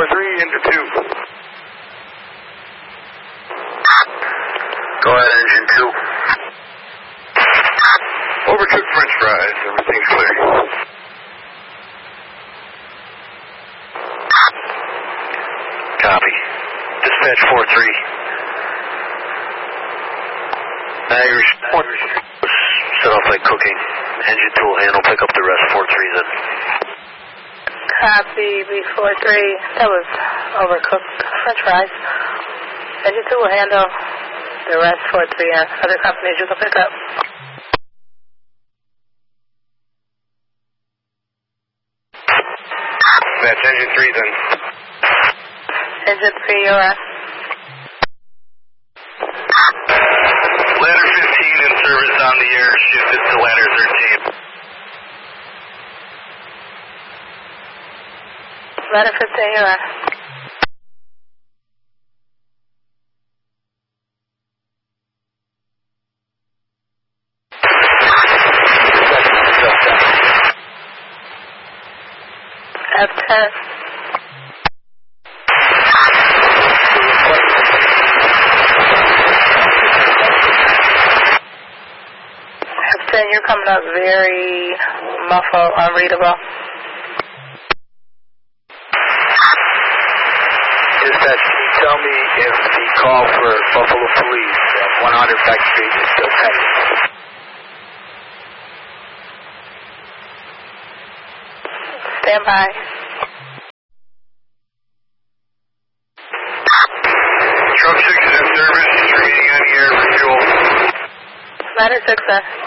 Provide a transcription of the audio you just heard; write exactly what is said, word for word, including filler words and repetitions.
four three, engine two. Go ahead, engine two. Overtook French fries, everything's clear. Copy. Dispatch four three. Niagara set off like cooking. Engine two will handle, pick up the rest, four three then. Copy, B four three. That was overcooked French fries. Engine two will handle the rest, four three, and other companies you can pick up. That's engine three then. Engine three, you're on. Ladder fifteen in service on the air, shifted to ladder thirteen. Ladder fifteen, you're on. F ten. F ten, you're coming up very muffled, unreadable. Dispatch, can you tell me if the call for Buffalo Police at one hundred Beck Street is still pending? Stand by. Truck six is in service, he's remaining on the air for fuel. Ladder six, sir.